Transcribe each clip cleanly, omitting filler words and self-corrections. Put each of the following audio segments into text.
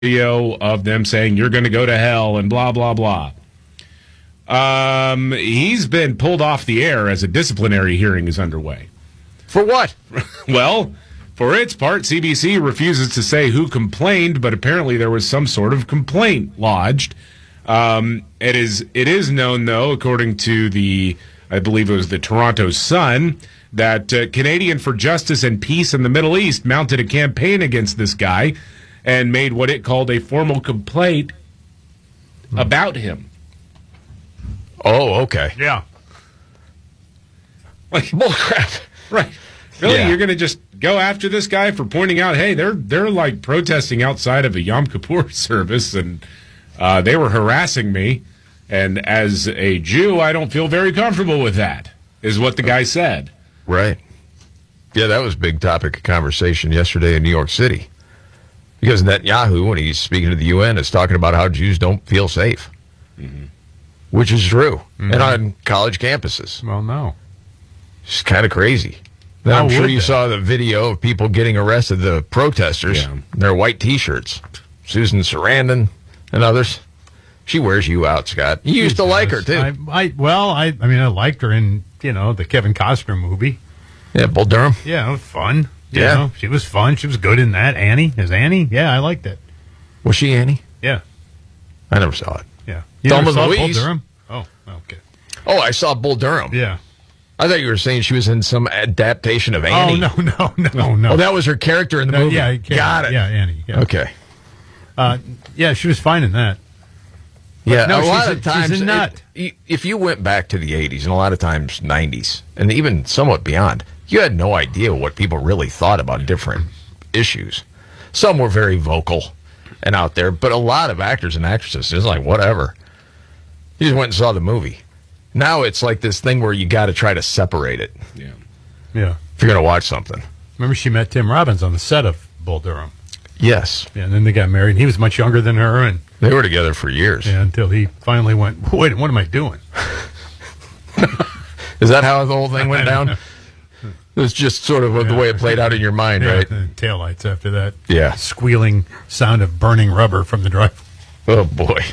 video of them saying, "You're going to go to hell," and blah, blah, blah. He's been pulled off the air as a disciplinary hearing is underway. For what? Well, for its part, CBC refuses to say who complained, but apparently there was some sort of complaint lodged. It is known, though, according to I believe it was the Toronto Sun, that Canadian for Justice and Peace in the Middle East mounted a campaign against this guy and made what it called a formal complaint about him. Oh, okay. Yeah. Like, bullcrap. Right. Really? Yeah. You're going to just go after this guy for pointing out, hey, they're like protesting outside of a Yom Kippur service, and they were harassing me. And as a Jew, I don't feel very comfortable with that, is what the guy said. Right. Yeah, that was a big topic of conversation yesterday in New York City. Because Netanyahu, when he's speaking to the UN, is talking about how Jews don't feel safe. Mm-hmm. Which is true. Mm-hmm. And on college campuses. Well, no. It's kind of crazy. Then I'm sure you saw the video of people getting arrested, the protesters, in their white T-shirts. Susan Sarandon and others. She wears you out, Scott. You used to like her, too. I liked her in, the Kevin Costner movie. Yeah, Bull Durham. Yeah, it was fun. You know, she was fun. She was good in that. Annie? Is Annie? Yeah, I liked it. Was she Annie? Yeah. I never saw it. Yeah. Thelma saw Louise? Bull Durham? Oh, okay. Oh, I saw Bull Durham. Yeah. I thought you were saying she was in some adaptation of Annie. Oh, no. Oh, that was her character in the movie. Yeah, got it. Yeah, Annie. Yeah. Okay. Yeah, she was fine in that. Yeah, no, a lot of times, she's a nut. if you went back to the 80s, and a lot of times 90s, and even somewhat beyond, you had no idea what people really thought about different issues. Some were very vocal and out there, but a lot of actors and actresses, it's like, whatever. You just went and saw the movie. Now it's like this thing where you got to try to separate it. Yeah. Yeah. If you're going to watch something. Remember she met Tim Robbins on the set of Bull Durham. Yes. Yeah, and then they got married. And he was much younger than her, and they were together for years. Yeah, until he finally went, wait, what am I doing? Is that how the whole thing went down? It was just sort of the way it played out in your mind, right? And taillights after that. Yeah. Squealing sound of burning rubber from the drive. Oh, boy.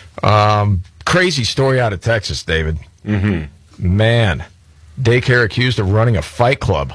Crazy story out of Texas, David. Mm-hmm. Man. Daycare accused of running a fight club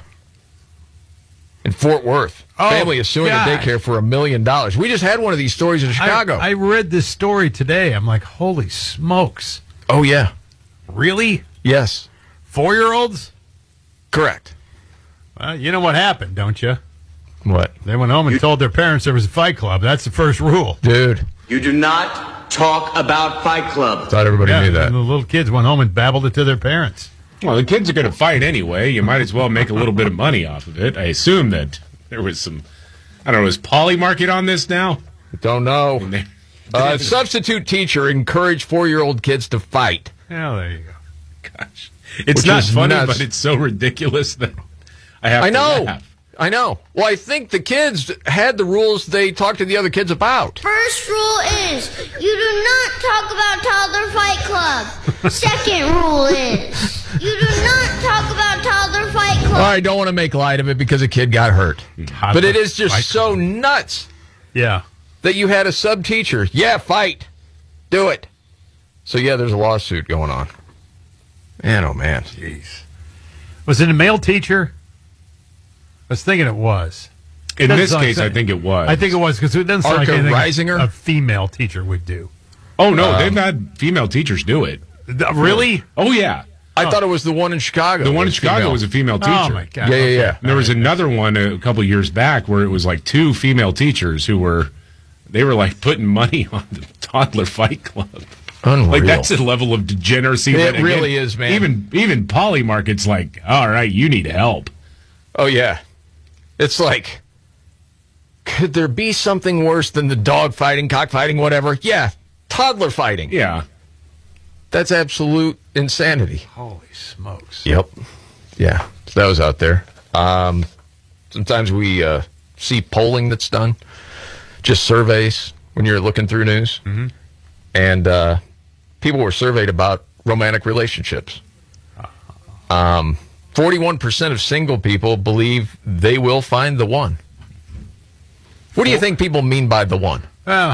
in Fort Worth. Family is suing the daycare for $1 million. We just had one of these stories in Chicago. I read this story today. I'm like, holy smokes. Oh, yeah. Really? Yes. 4-year-olds? Correct. Well, you know what happened, don't you? What? They went home and told their parents there was a fight club. That's the first rule. Dude. You do not talk about Fight Club. Thought everybody knew that. And the little kids went home and babbled it to their parents. Well, the kids are going to fight anyway. You might as well make a little bit of money off of it. I assume that there was some, I don't know, is Polly Market on this now? Don't know. Substitute teacher encouraged 4-year-old kids to fight. Yeah, there you go. Gosh. It's not funny, but it's so ridiculous that I have to laugh. I know. Well, I think the kids had the rules they talked to the other kids about. First rule is you do not talk about Toddler Fight Club. Second rule is you do not talk about Toddler Fight Club. I don't want to make light of it because a kid got hurt. But it is just so nuts. Yeah. That you had a sub-teacher. Yeah, fight. Do it. So, yeah, there's a lawsuit going on. Man, oh, man. Jeez. Was it a male teacher? I was thinking it was. In this case, I think it was. I think it was because it doesn't sound like anything Reisinger? a female teacher would do. Oh, no, they've had female teachers do it. Really? Oh, yeah. I thought it was the one in Chicago. The one in Chicago was a female teacher. Oh, my God. Yeah. And there was another one a couple years back where it was like 2 female teachers who were like putting money on the Toddler Fight Club. Unreal. Like, that's a level of degeneracy. It really is, man. Even Polly Market's like, all right, you need help. Oh, yeah. It's like, could there be something worse than the dog fighting, cockfighting, whatever? Yeah, toddler fighting. Yeah. That's absolute insanity. Holy smokes. Yep. Yeah, so that was out there. Sometimes we see polling that's done, just surveys when you're looking through news. Mm-hmm. And people were surveyed about romantic relationships. 41% of single people believe they will find the one. What do you think people mean by the one? Well,